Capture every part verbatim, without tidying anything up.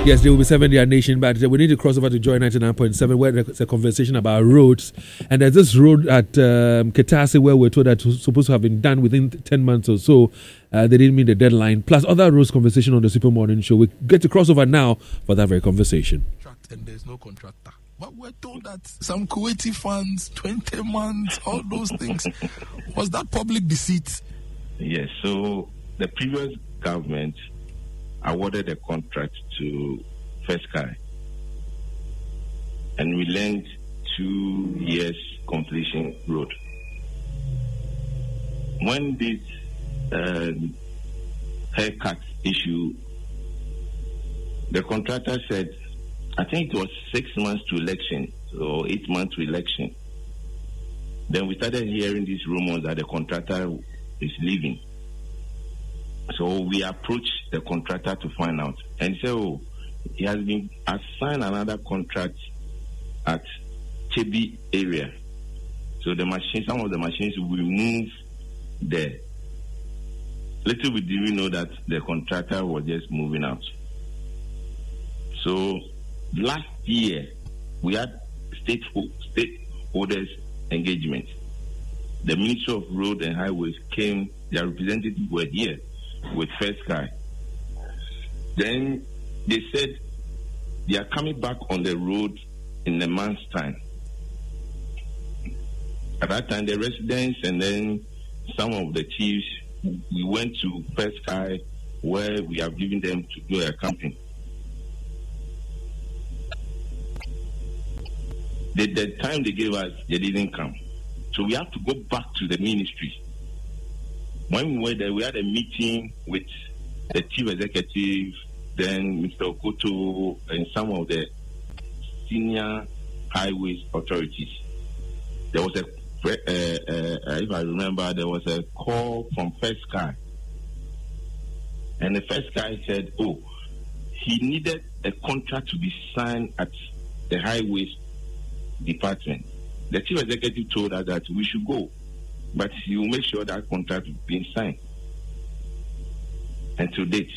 Yes, they will be serving their nation, but we need to cross over to Joy ninety-nine point seven, where there's a conversation about roads. And there's this road at um, Ketase where we're told that it was supposed to have been done within ten months or so. Uh, they didn't meet the deadline. Plus other roads conversation on the Super Morning Show. We get to cross over now for that very conversation. And there's no contractor. But we're told that some Kuwaiti funds, twenty months, all those things. Was that public deceit? Yes, so the previous government awarded a contract to First Sky, and we lent two years completion road. When this um, haircut issue, the contractor said, I think it was six months to election or eight months to election. Then we started hearing these rumors that the contractor is leaving. So we approached the contractor to find out, and said, "Oh, he has been assigned another contract at Chebi area. So the machine, some of the machines will move there." Little did we know that the contractor was just moving out. So last year we had state stakeholders engagement. The Ministry of Road and Highways came; their representatives were here with First Sky. Then they said they are coming back on the road in a month's time. At that time, the residents and then some of the chiefs, we went to First Sky where we have given them to do a camping. The, the time they gave us, they didn't come. So we have to go back to the ministry. When we were there, we had a meeting with the chief executive, then Mister Okoto, and some of the senior highways authorities. There was a, uh, uh, if I remember, there was a call from First Sky. And the First Sky said, oh, he needed a contract to be signed at the highways department. The chief executive told us that we should go, but he will make sure that contract is being signed. And to date.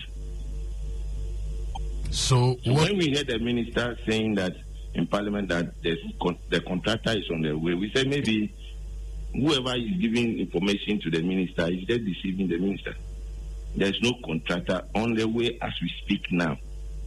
So, so when we heard the minister saying that in Parliament that con- the contractor is on the way, we said maybe whoever is giving information to the minister is just deceiving the minister. There's no contractor on the way as we speak now.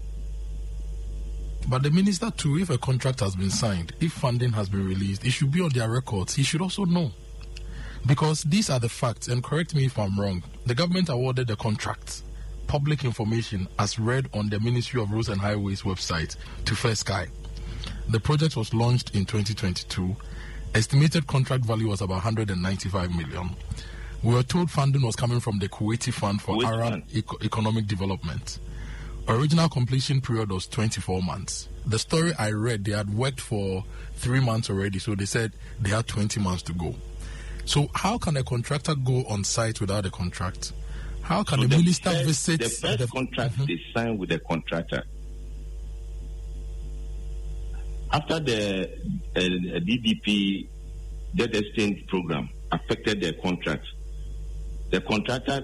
But the minister too, if a contract has been signed, if funding has been released, it should be on their records. He should also know. Because these are the facts, and correct me if I'm wrong. The government awarded the contract, public information as read on the Ministry of Roads and Highways website, to First Sky. The project was launched in twenty twenty-two. Estimated contract value was about one hundred ninety-five million. We were told funding was coming from the Kuwaiti Fund for Kuwait Arab Fund. Eco- Economic Development. Original completion period was twenty-four months. The story I read, they had worked for three months already, so they said they had twenty months to go. So how can a contractor go on site without a contract? How can so a the minister first, visit... The first the, contract mm-hmm. they signed with the contractor. After the uh, D D P debt exchange program affected their contract, the contractor,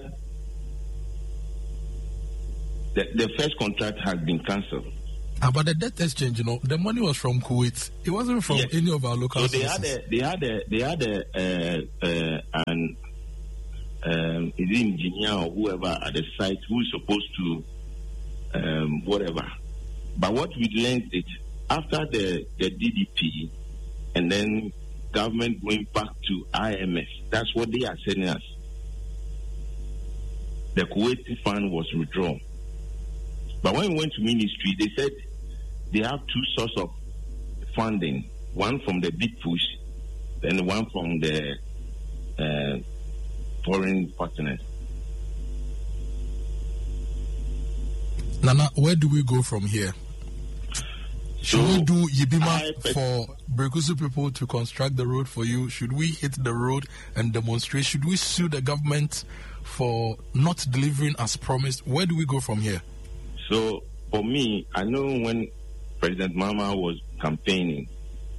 the, the first contract has been cancelled. Ah, but the debt exchange, you know, the money was from Kuwait. It wasn't from yes. any of our local so they sources. had a, they had a, they had a, uh, uh, an um, is it engineer or whoever at the site who is supposed to um, whatever. But what we learned is after the, the D D P and then government going back to I M F, that's what they are telling us. The Kuwaiti fund was withdrawn. But when we went to ministry, they said they have two sources of funding, one from the big push and one from the uh, foreign partners. Nana, where do we go from here? Should so, we do Yibima I, for Brekusu people to construct the road for you? Should we hit the road and demonstrate? Should we sue the government for not delivering as promised? Where do we go from here? So, for me, I know when President Mahama was campaigning,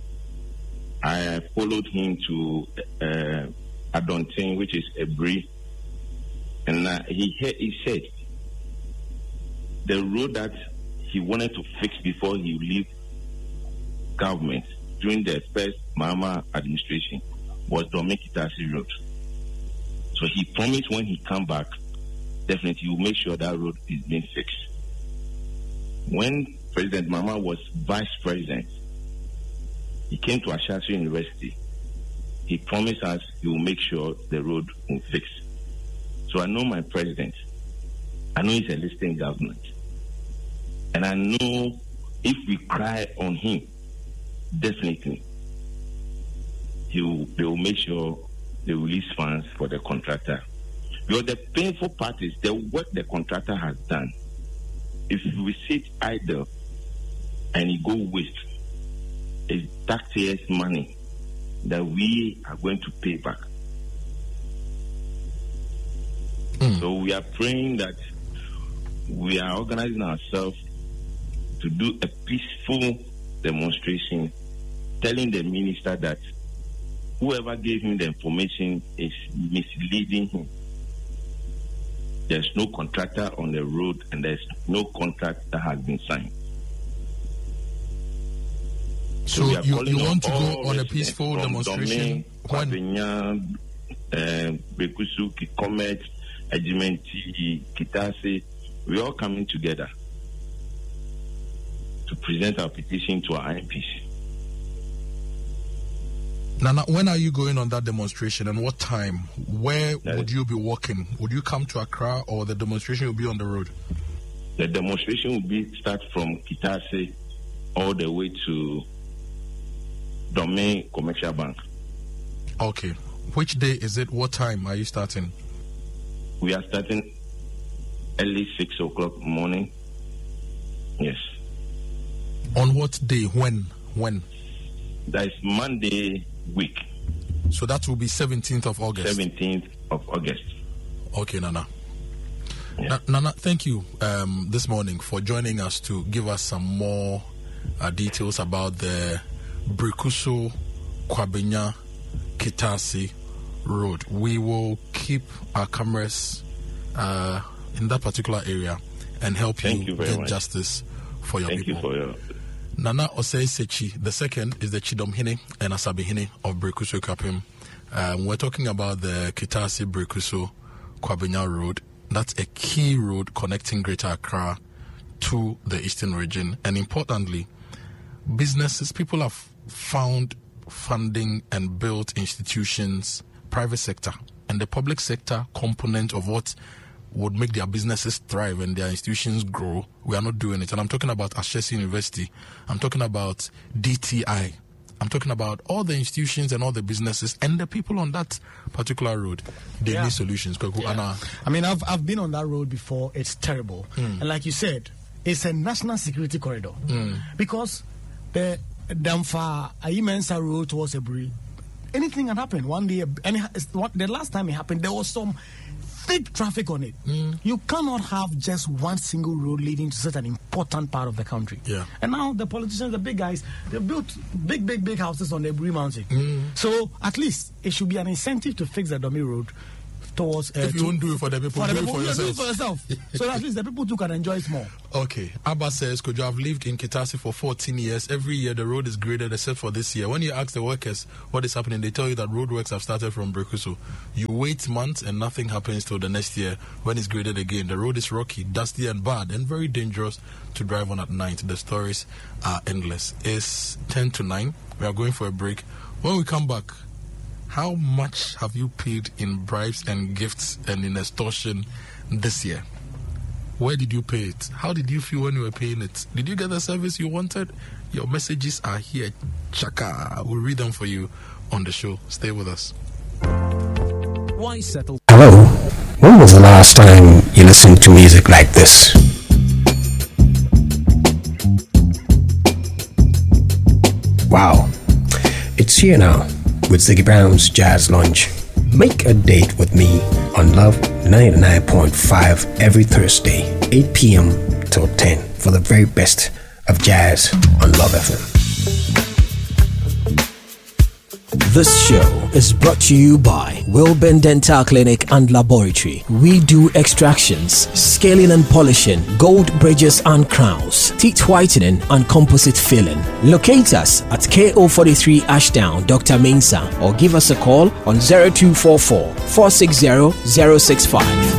I followed him to uh, Adontin, which is Ebri, and uh, he he said the road that he wanted to fix before he leave government during the first Mahama administration was Dome Kitase Road. So he promised when he come back, definitely he will make sure that road is being fixed. When President Mahama was vice president, he came to Ashesi University. He promised us he will make sure the road will fix. So I know my president. I know he's a listening government. And I know if we cry on him, definitely, he will, they will make sure they release funds for the contractor. Because the painful part is the work the contractor has done. If we sit idle and it go waste, it's taxpayers' money that we are going to pay back. Mm. So we are praying that we are organizing ourselves to do a peaceful demonstration, telling the minister that whoever gave him the information is misleading him. There's no contractor on the road and there's no contract that has been signed. So, so you, you want to go on a peaceful demonstration? When? Brekusu, Kikomet, Ejimenti, Kitase, we're all coming together to present our petition to our M Ps. Nana, when are you going on that demonstration and what time? Where that would you be walking? Would you come to Accra or the demonstration will be on the road? The demonstration will be start from Kitase all the way to Domain Commercial Bank. Okay. Which day is it? What time are you starting? We are starting early six o'clock morning. Yes. On what day? When? When? That is Monday week. So that will be seventeenth of August. seventeenth of August. Okay, Nana. Yeah. Na- Nana, thank you um, this morning for joining us to give us some more uh, details about the Brekusu Kwabenya Kitase Road. We will keep our cameras uh, in that particular area and help thank you, you get much. justice for your thank people. Thank you for your... Nana Osei Sechi, the second is the Chidom Hine and Asabi Hine of Brekusu Kapim. Um, we're talking about the Kitase Brekusu Kwabenya Road. That's a key road connecting Greater Accra to the eastern region. And importantly, businesses, people have found funding and built institutions, private sector, and the public sector component of what would make their businesses thrive and their institutions grow. We are not doing it. And I'm talking about Ashesi University. I'm talking about D T I. I'm talking about all the institutions and all the businesses and the people on that particular road. They yeah. need solutions. Yeah. I mean, I've I've been on that road before. It's terrible. Mm. And like you said, it's a national security corridor. Mm. Because the Damfa Ayimensa road towards Ebri, anything can happen. One day, and the last time it happened, there was some thick traffic on it. Mm. You cannot have just one single road leading to such an important part of the country. Yeah. And now the politicians, the big guys, they built big, big, big houses on the Ebri Mountain. Mm. So at least it should be an incentive to fix the Domi road towards. Uh, if you to, won't do it for the people, for do, the it, people for do it for yourself. So at least the people too can enjoy it more. Okay. Abba says, could you have lived in Kitase for fourteen years? Every year the road is graded except for this year. When you ask the workers what is happening, they tell you that road works have started from Brekusu. You wait months and nothing happens till the next year when it's graded again. The road is rocky, dusty and bad and very dangerous to drive on at night. The stories are endless. It's ten to nine. We are going for a break. When we come back, how much have you paid in bribes and gifts and in extortion this year? Where did you pay it? How did you feel when you were paying it? Did you get the service you wanted? Your messages are here. Chaka. We'll read them for you on the show. Stay with us. Why settle? Hello. When was the last time you listened to music like this? Wow. It's here now with Ziggy Brown's Jazz Lunch. Make a date with me on Love ninety-nine point five every Thursday, eight p.m. till ten for the very best of jazz on Love F M. This show is brought to you by Wilburn Dental Clinic and Laboratory. We do extractions, scaling and polishing, gold bridges and crowns, teeth whitening and composite filling. Locate us at K O forty-three Ashdown, Doctor Mensah, or give us a call on zero two four four, four six zero, zero six five.